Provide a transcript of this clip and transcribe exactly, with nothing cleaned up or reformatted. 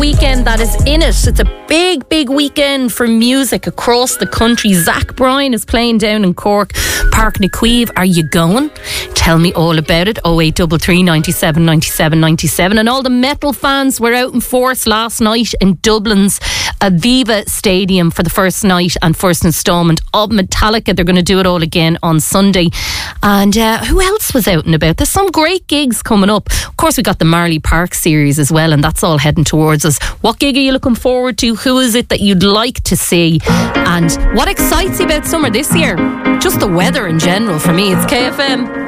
weekend that is in it. It's a big, big weekend for music across the country. Zach Bryan is playing down in Cork, Park na Queeve. Are you going? Tell me all about it. oh eight three three, nine seven, nine seven, nine seven. And all the metal fans were out in force last night in Dublin's Aviva Stadium for the first night and first instalment of Metallica. They're going to do it all again on Sunday. And uh, who else was out and about? There's some great gigs coming up. Of course, we got the Marley Park series as well, and that's all heading towards us. What gig are you looking forward to? Who is it that you'd like to see? And what excites you about summer this year? Just the weather in general for me. It's K F M.